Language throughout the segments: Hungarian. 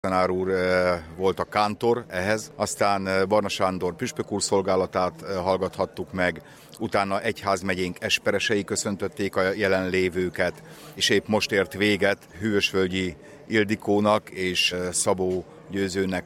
Tanár úr volt a kántor ehhez, aztán Barna Sándor püspök úr szolgálatát hallgathattuk meg, utána egyházmegyénk esperesei köszöntötték a jelenlévőket, és épp most ért véget Hűvösvölgyi Ildikónak és Szabó Győzőnek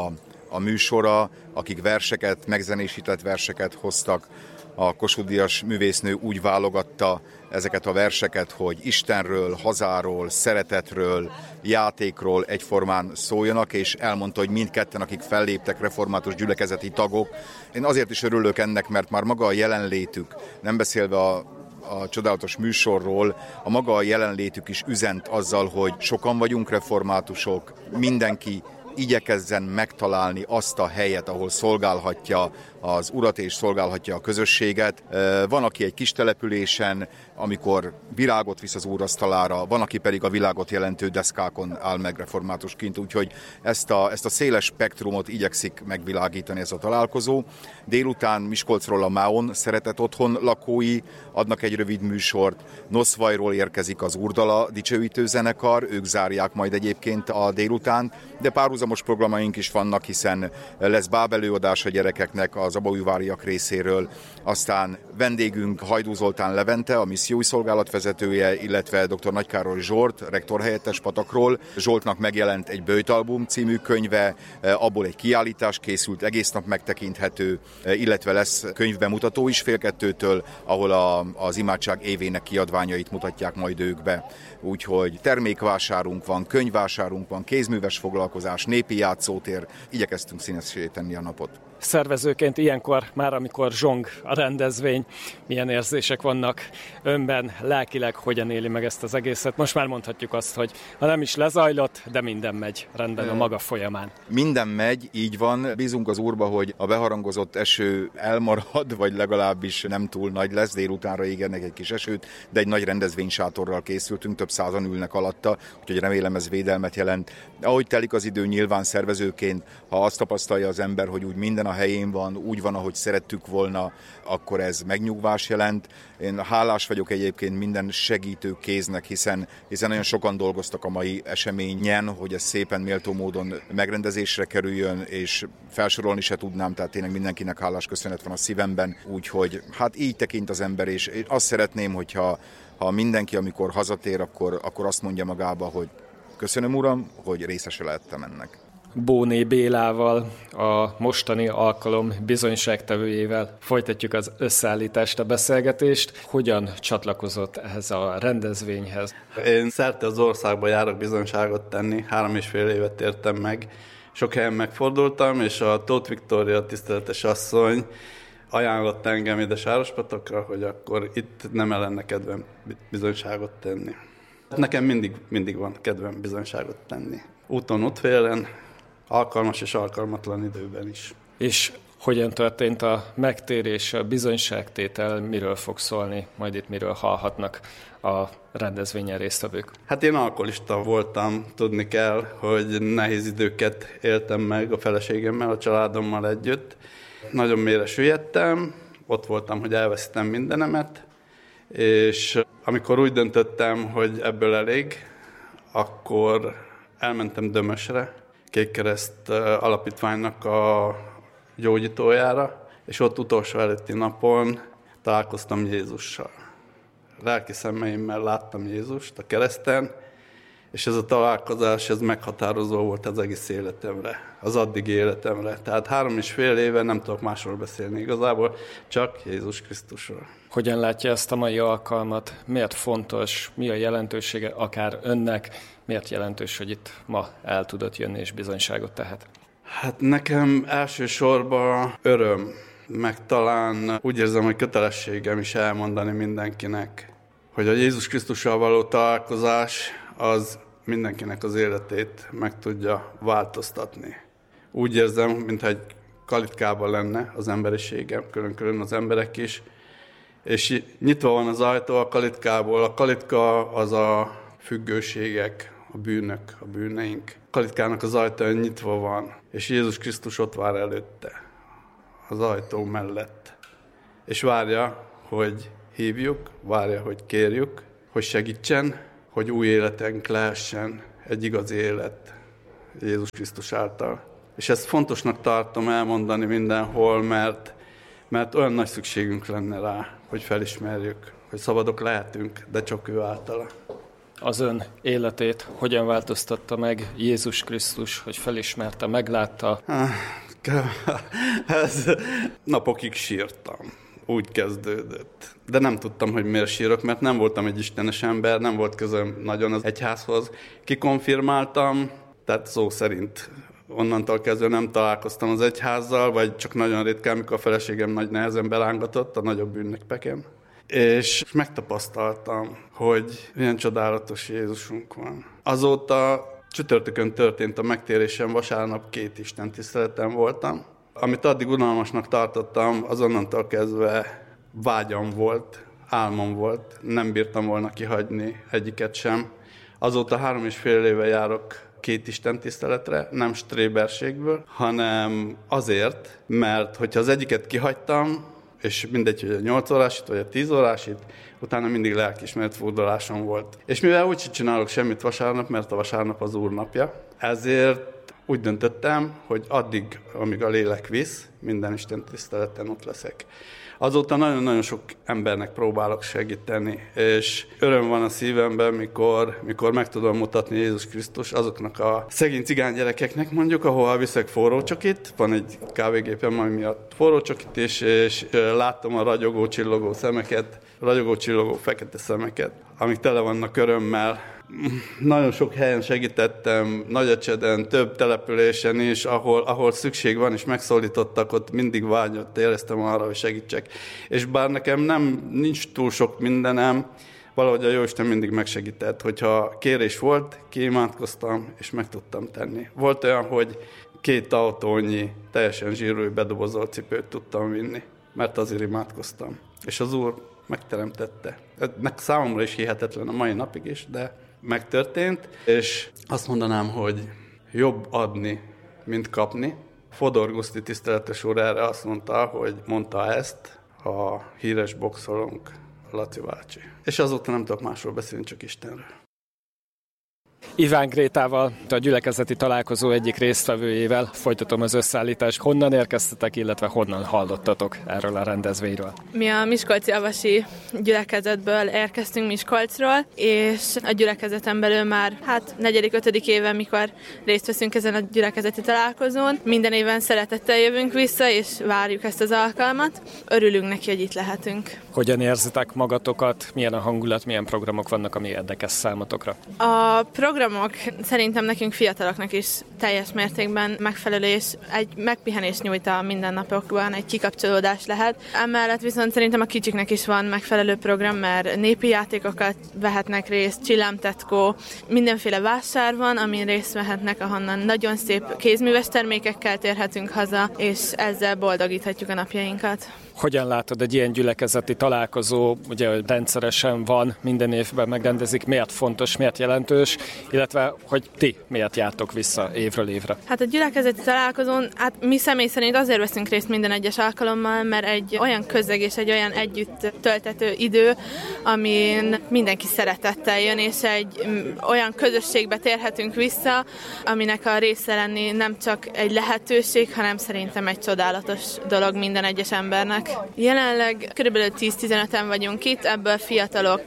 a műsora, akik verseket, megzenésített verseket hoztak. A Kossuth Díjas művésznő úgy válogatta ezeket a verseket, hogy Istenről, hazáról, szeretetről, játékról egyformán szóljanak, és elmondta, hogy mindketten, akik felléptek, református gyülekezeti tagok. Én azért is örülök ennek, mert már maga a jelenlétük, nem beszélve a csodálatos műsorról, a maga a jelenlétük is üzent azzal, hogy sokan vagyunk reformátusok, mindenki igyekezzen megtalálni azt a helyet, ahol szolgálhatja az Urat és szolgálhatja a közösséget. Van, aki egy kis településen, amikor virágot visz az úrasztalára, van, aki pedig a világot jelentő deszkákon áll meg reformátusként, úgyhogy ezt a széles spektrumot igyekszik megvilágítani ez a találkozó. Délután Miskolcról a Máon Szeretet Otthon lakói adnak egy rövid műsort, Noszvajról érkezik az Úrdala dicsőítő zenekar, ők zárják majd egyébként a délutánt, de párhuzamos programaink is vannak, hiszen lesz bábelőadás a gyerekeknek az abaújváriak részéről, aztán vendégünk Hajdú Zoltán Levente, a missziói szolgálat vezetője, illetve dr. Nagykároly Zsolt, rektorhelyettes Patakról. Zsoltnak megjelent egy Böjtalbum című könyve, abból egy kiállítás készült, egész nap megtekinthető, illetve lesz könyvbemutató is fél kettőtől, ahol az imádság évének kiadványait mutatják majd ők be. Úgyhogy termékvásárunk van, könyvvásárunk van, kézműves foglalkozás, népi játszótér, igyekeztünk színessé tenni a napot. Szervezőként ilyenkor, már amikor zsong a rendezvény, milyen érzések vannak önben, lelkileg hogyan éli meg ezt az egészet? Most már mondhatjuk azt, hogy ha nem is lezajlott, de minden megy rendben a maga folyamán. Minden megy, így van. Bízunk az Úrba, hogy a beharangozott eső elmarad, vagy legalábbis nem túl nagy lesz. Délutánra ígérnek egy kis esőt, de egy nagy rendezvénysátorral készültünk, több százan ülnek alatta, úgyhogy remélem ez védelmet jelent. Ahogy telik az idő, nyilván szervezőként, ha azt tapasztalja az ember, hogy úgy minden a helyén van, úgy van, ahogy szerettük volna, akkor ez megnyugvás jelent. Én hálás vagyok egyébként minden segítő kéznek, hiszen nagyon sokan dolgoztak a mai eseményen, hogy ez szépen méltó módon megrendezésre kerüljön, és felsorolni se tudnám, tehát tényleg mindenkinek hálás köszönet van a szívemben, úgyhogy hát így tekint az ember, és azt szeretném, hogyha mindenki, amikor hazatér, akkor azt mondja magába, hogy köszönöm, Uram, hogy részese lehettem ennek. Bóné Bélával, a mostani alkalom bizonyságtevőjével folytatjuk az összeállítást, a beszélgetést. Hogyan csatlakozott ehhez a rendezvényhez? Én szerte az országba járok bizonyságot tenni, 3,5 évet értem meg. Sok helyen megfordultam, és a Tóth Viktória tiszteletes asszony ajánlott engem ide Sárospatokra, hogy akkor itt nem lenne kedvem bizonyságot tenni. Nekem mindig van kedvem bizonyságot tenni. Úton, útfélen, alkalmas és alkalmatlan időben is. És hogyan történt a megtérés, a bizonyságtétel, miről fog szólni, majd itt miről hallhatnak a rendezvényen résztvevők? Hát én alkoholista voltam, tudni kell, hogy nehéz időket éltem meg a feleségemmel, a családommal együtt. Nagyon mélyre süllyedtem, ott voltam, hogy elveszítem mindenemet, és amikor úgy döntöttem, hogy ebből elég, akkor elmentem Dömösre, Kékkereszt alapítványnak a gyógyítójára, és ott utolsó előtti napon találkoztam Jézussal. Lelki szemeimmel láttam Jézust a kereszten, és ez a találkozás, ez meghatározó volt az egész életemre, az addigi életemre. Tehát 3,5 éve nem tudok másról beszélni igazából, csak Jézus Krisztusról. Hogyan látja ezt a mai alkalmat? Miért fontos? Mi a jelentősége akár önnek? Miért jelentős, hogy itt ma el tudott jönni és bizonyságot tehet? Hát nekem elsősorban öröm, meg talán úgy érzem, hogy kötelességem is elmondani mindenkinek, hogy a Jézus Krisztussal való találkozás az mindenkinek az életét meg tudja változtatni. Úgy érzem, mintha egy kalitkában lenne az emberiségem, külön-külön az emberek is, és nyitva van az ajtó a kalitkából. A kalitka az a függőségek, a bűnök, a bűneink. A kalitkának az ajtaja nyitva van, és Jézus Krisztus ott vár előtte, az ajtó mellett. És várja, hogy hívjuk, várja, hogy kérjük, hogy segítsen, hogy új életünk lehessen, egy igazi élet, Jézus Krisztus által. És ezt fontosnak tartom elmondani mindenhol, mert olyan nagy szükségünk lenne rá, hogy felismerjük, hogy szabadok lehetünk, de csak ő általa. Az ön életét hogyan változtatta meg Jézus Krisztus, hogy felismerte, meglátta? Napokig sírtam. Úgy kezdődött. De nem tudtam, hogy miért sírok, mert nem voltam egy istenes ember, nem volt közöm nagyon az egyházhoz. Kikonfirmáltam, tehát szó szerint onnantól kezdve nem találkoztam az egyházzal, vagy csak nagyon ritkán, amikor a feleségem nagy nehezen belángatott a nagyobb ünnepeken. És megtapasztaltam, hogy milyen csodálatos Jézusunk van. Azóta csütörtökön történt a megtérésem, vasárnap 2 istentiszteleten voltam. Amit addig unalmasnak tartottam, azonnantól kezdve vágyam volt, álmom volt, nem bírtam volna kihagyni egyiket sem. Azóta 3,5 éve járok 2 istentiszteletre, nem stréberségből, hanem azért, mert hogyha az egyiket kihagytam, és mindegy, hogy a 8 órásit vagy a 10 órásit, utána mindig lelkiismeret furdalásom volt. És mivel úgy csinálok semmit vasárnap, mert a vasárnap az Úr napja, ezért úgy döntöttem, hogy addig, amíg a lélek visz, minden istentiszteleten ott leszek. Azóta nagyon-nagyon sok embernek próbálok segíteni, és öröm van a szívemben, mikor meg tudom mutatni Jézus Krisztus azoknak a szegény cigány gyerekeknek, mondjuk, ahol viszek forrócsokit, van egy kávégépem, ami miatt forrócsokit is, és láttam a ragyogó, csillogó szemeket, ragyogó, csillogó fekete szemeket, amik tele vannak örömmel. Nagyon sok helyen segítettem, Nagyecseden, több településen is, ahol szükség van, és megszólítottak, ott mindig vágyott, éreztem arra, hogy segítsek. És bár nekem nincs túl sok mindenem, valahogy a Jóisten mindig megsegített, hogyha kérés volt, kiimádkoztam, és meg tudtam tenni. Volt olyan, hogy 2 autónyi, teljesen zsírúj bedobozolt cipőt tudtam vinni, mert azért imádkoztam. És az Úr megteremtette. Számomra is hihetetlen a mai napig is, de megtörtént, és azt mondanám, hogy jobb adni, mint kapni. Fodor Guszti tiszteletes úr erre azt mondta ezt a híres boxolónk, Laci bácsi. És azóta nem tudok másról beszélni, csak Istenről. Iván Grétával, a gyülekezeti találkozó egyik résztvevőjével folytatom az összeállítást. Honnan érkeztetek, illetve honnan hallottatok erről a rendezvényről? Mi a Miskolci Avasi gyülekezetből érkeztünk Miskolcról, és a gyülekezeten belül már 4.-5. éve, mikor részt veszünk ezen a gyülekezeti találkozón. Minden évben szeretettel jövünk vissza, és várjuk ezt az alkalmat. Örülünk neki, hogy itt lehetünk. Hogyan érzitek magatokat? Milyen a hangulat, milyen programok vannak, ami érdekes számotokra? A programok szerintem nekünk fiataloknak is teljes mértékben megfelelő, és egy megpihenést nyújt a mindennapokban, egy kikapcsolódás lehet. Emellett viszont szerintem a kicsiknek is van megfelelő program, mert népi játékokat vehetnek részt, csillámtetkó, mindenféle vásár van, amin részt vehetnek, ahonnan nagyon szép kézműves termékekkel térhetünk haza, és ezzel boldogíthatjuk a napjainkat. Hogyan látod egy ilyen gyülekezeti találkozó, ugye rendszeresen van, minden évben megrendezik, miért fontos, miért jelentős, illetve hogy ti miért jártok vissza évről évre? A gyülekezeti találkozón, mi személy szerint azért veszünk részt minden egyes alkalommal, mert egy olyan közeg és egy olyan együtt töltető idő, amin mindenki szeretettel jön, és egy olyan közösségbe térhetünk vissza, aminek a része lenni nem csak egy lehetőség, hanem szerintem egy csodálatos dolog minden egyes embernek. Jelenleg kb. 10-15-en vagyunk itt, ebből fiatalok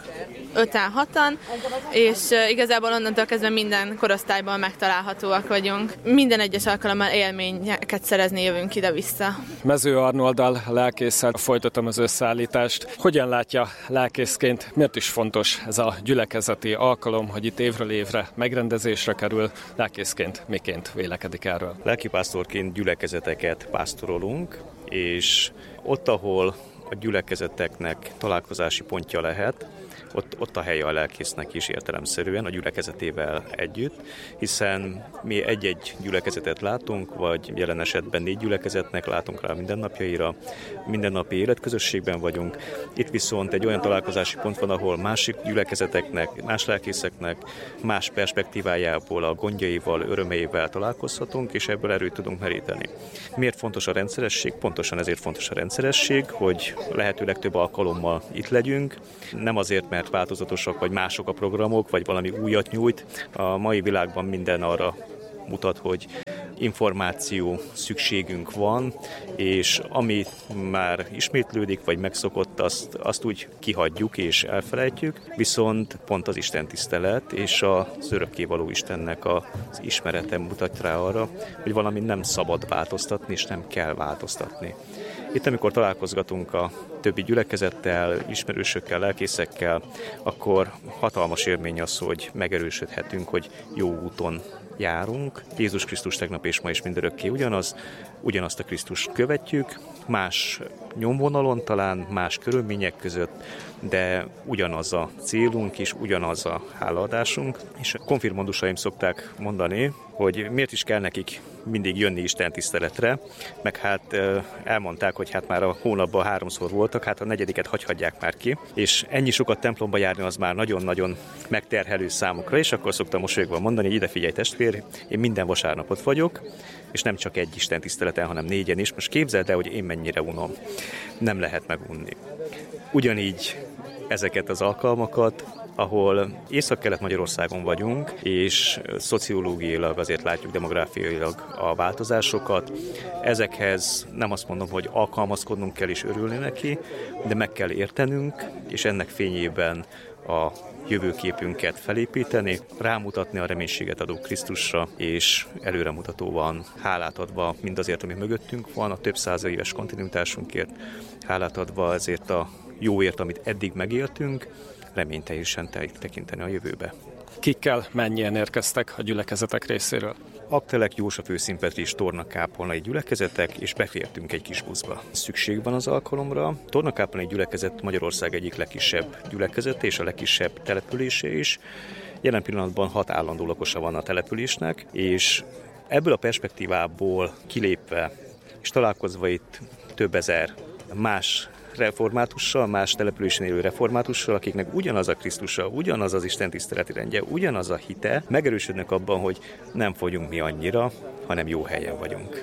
5-6-an, és igazából onnantól kezdve minden korosztályban megtalálhatóak vagyunk. Minden egyes alkalommal élményeket szerezni jövünk ide-vissza. Mező Arnolddal, lelkésszel folytatom az összeállítást. Hogyan látja lelkészként, miért is fontos ez a gyülekezeti alkalom, hogy itt évről évre megrendezésre kerül? Lelkészként miként vélekedik erről? Lelkipásztorként gyülekezeteket pásztorolunk, és ott, ahol a gyülekezeteknek találkozási pontja lehet, ott a helye a lelkésznek is értelemszerűen, a gyülekezetével együtt, hiszen mi egy-egy gyülekezetet látunk, vagy jelen esetben 4 gyülekezetnek látunk rá mindennapjaira, mindennapi életközösségben vagyunk. Itt viszont egy olyan találkozási pont van, ahol másik gyülekezeteknek, más lelkészeknek, más perspektívájából, a gondjaival, örömeivel találkozhatunk, és ebből erőt tudunk meríteni. Miért fontos a rendszeresség? Pontosan ezért fontos a rendszeresség, hogy lehetőleg több alkalommal itt legyünk, nem azért, mert változatosak vagy mások a programok, vagy valami újat nyújt. A mai világban minden arra mutat, hogy információ szükségünk van, és ami már ismétlődik, vagy megszokott, azt úgy kihagyjuk és elfelejtjük, viszont pont az istentisztelet és az örökkévaló Istennek az ismerete mutat rá arra, hogy valami nem szabad változtatni, és nem kell változtatni. Itt, amikor találkozgatunk a többi gyülekezettel, ismerősökkel, lelkészekkel, akkor hatalmas élmény az, hogy megerősödhetünk, hogy jó úton járunk. Jézus Krisztus tegnap és ma is mindörökké ugyanazt a Krisztust követjük, más nyomvonalon talán, más körülmények között, de ugyanaz a célunk és ugyanaz a hálaadásunk. És a konfirmandusaim szokták mondani, hogy miért is kell nekik mindig jönni istentiszteletre, meg hát elmondták, hogy hát már a hónapban 3-szor voltak, hát a 4. hagyják már ki, és ennyi sokat templomba járni az már nagyon-nagyon megterhelő számukra, és akkor szoktam mosolyogva mondani, hogy ide figyelj testvér, én minden vasárnapot vagyok, és nem csak egy istentiszteleten, hanem 4 is. Most képzeld el, hogy én mennyire unom. Nem lehet megunni. Ugyanígy ezeket az alkalmakat, ahol Észak-Kelet-Magyarországon vagyunk, és szociológiailag azért látjuk demográfiailag a változásokat. Ezekhez nem azt mondom, hogy alkalmazkodnunk kell és örülni neki, de meg kell értenünk, és ennek fényében a jövőképünket felépíteni, rámutatni a reménységet adó Krisztusra, és előremutatóan hálát adva mindazért, ami mögöttünk van, a több száz éves kontinuitásunkért, hálát adva ezért a jóért, amit eddig megéltünk, reményteljesen tekinteni a jövőbe. Kikkel mennyien érkeztek a gyülekezetek részéről? Aktelek, József, Őszínpetri és Tornakápolnai gyülekezetek, és befértünk egy kis buszba. Szükség van az alkalomra. Tornakápolnai gyülekezet Magyarország egyik legkisebb gyülekezete és a legkisebb települése is. Jelen pillanatban 6 állandó lakosa van a településnek, és ebből a perspektívából kilépve és találkozva itt több ezer más reformátussal, más településen élő reformátussal, akiknek ugyanaz a Krisztusa, ugyanaz az Isten tiszteleti rendje, ugyanaz a hite, megerősödnek abban, hogy nem fogyunk mi annyira, hanem jó helyen vagyunk.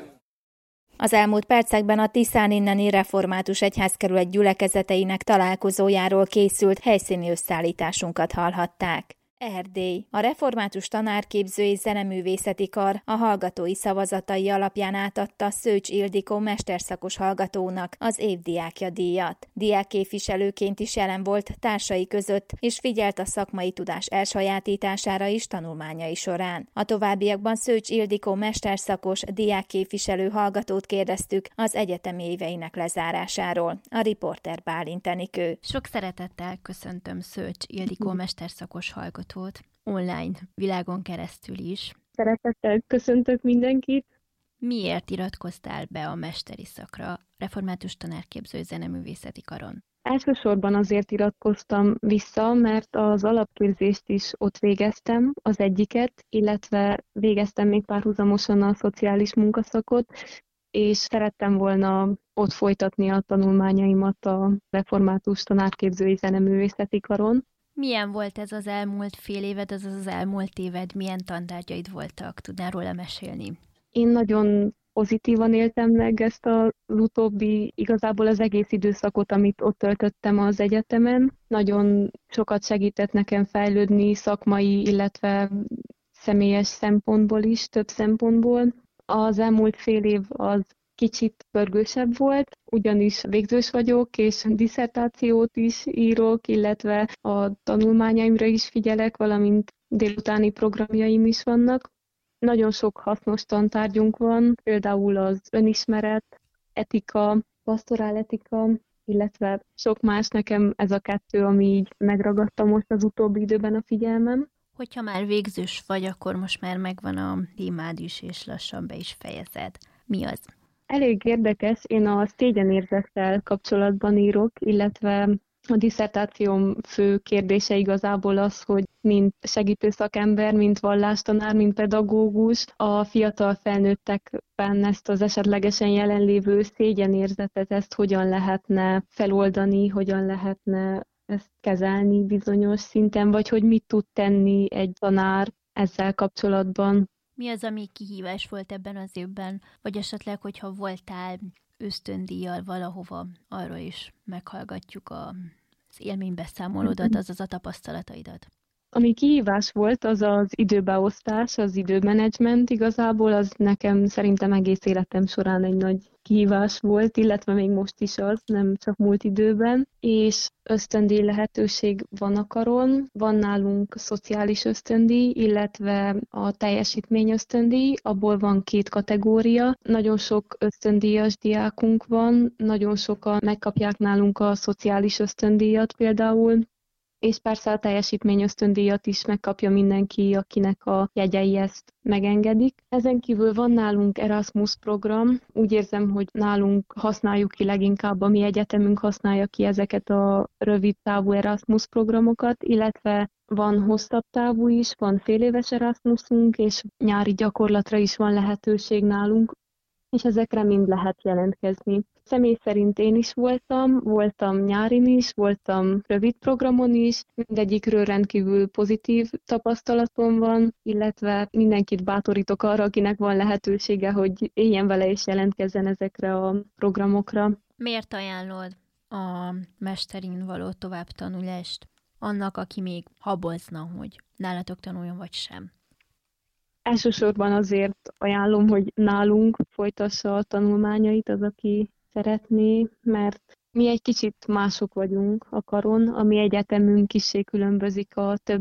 Az elmúlt percekben a Tiszán inneni református egyházkerület gyülekezeteinek találkozójáról készült helyszíni összeállításunkat hallhatták. Erdély. A Református Tanárképző és Zeneművészeti Kar a hallgatói szavazatai alapján átadta Szőcs Ildikó mesterszakos hallgatónak az évdiákja díjat. Diákképviselőként is jelen volt társai között, és figyelt a szakmai tudás elsajátítására is tanulmányai során. A továbbiakban Szőcs Ildikó mesterszakos diákképviselő hallgatót kérdeztük az egyetemi éveinek lezárásáról. A riporter Bálint Enikő. Sok szeretettel köszöntöm Szőcs Ildikó mesterszakos hallgatót online világon keresztül is. Szeretettel köszöntök mindenkit. Miért iratkoztál be a mesteri szakra Református Tanárképző Zeneművészeti Karon? Elsősorban azért iratkoztam vissza, mert az alapképzést is ott végeztem, az egyiket, illetve végeztem még párhuzamosan a szociális munkaszakot, és szerettem volna ott folytatni a tanulmányaimat a Református Tanárképző Zeneművészeti Karon. Milyen volt ez az elmúlt fél éved, azaz az elmúlt éved, milyen tantárgyaid voltak? Tudnál róla mesélni? Én nagyon pozitívan éltem meg ezt az utóbbi, igazából az egész időszakot, amit ott töltöttem az egyetemen. Nagyon sokat segített nekem fejlődni szakmai, illetve személyes szempontból is, több szempontból. Az elmúlt fél év az kicsit pörgősebb volt, ugyanis végzős vagyok, és disszertációt is írok, illetve a tanulmányaimra is figyelek, valamint délutáni programjaim is vannak. Nagyon sok hasznos tantárgyunk van, például az önismeret, etika, pastorál etika, illetve sok más. Nekem ez a 2, ami így megragadta most az utóbbi időben a figyelmem. Hogyha már végzős vagy, akkor most már megvan a témád is, és lassan be is fejezed. Mi az? Elég érdekes, én a szégyenérzettel kapcsolatban írok, illetve a disszertációm fő kérdése igazából az, hogy mint segítő szakember, mint vallástanár, mint pedagógus, a fiatal felnőttekben ezt az esetlegesen jelenlévő szégyenérzetet, ezt hogyan lehetne feloldani, hogyan lehetne ezt kezelni bizonyos szinten, vagy hogy mit tud tenni egy tanár ezzel kapcsolatban. Mi az, ami kihívás volt ebben az évben? Vagy esetleg, hogyha voltál ösztöndíjjal valahova, arról is meghallgatjuk az élménybeszámolódat, azaz a tapasztalataidat. Ami kihívás volt, az az időbeosztás, az időmenedzsment igazából, az nekem szerintem egész életem során egy nagy kihívás volt, illetve még most is az, nem csak múlt időben, és ösztöndíj lehetőség van a karon, van nálunk szociális ösztöndíj, illetve a teljesítmény ösztöndíj, abból van 2 kategória, nagyon sok ösztöndíjas diákunk van, nagyon sokan megkapják nálunk a szociális ösztöndíjat például, és persze a teljesítmény ösztöndíjat is megkapja mindenki, akinek a jegyei ezt megengedik. Ezen kívül van nálunk Erasmus program. Úgy érzem, hogy nálunk használjuk ki leginkább, a mi egyetemünk használja ki ezeket a rövid távú Erasmus programokat, illetve van hosszabb távú is, van féléves Erasmusunk, és nyári gyakorlatra is van lehetőség nálunk, és ezekre mind lehet jelentkezni. Személy szerint én is voltam nyárin is, voltam rövid programon is, mindegyikről rendkívül pozitív tapasztalatom van, illetve mindenkit bátorítok arra, akinek van lehetősége, hogy éljen vele és jelentkezzen ezekre a programokra. Miért ajánlod a mesterin való továbbtanulást annak, aki még habozna, hogy nálatok tanuljon vagy sem? Elsősorban azért ajánlom, hogy nálunk folytassa a tanulmányait az, aki szeretné, mert mi egy kicsit mások vagyunk a karon, a mi egyetemünk kissé különbözik a többi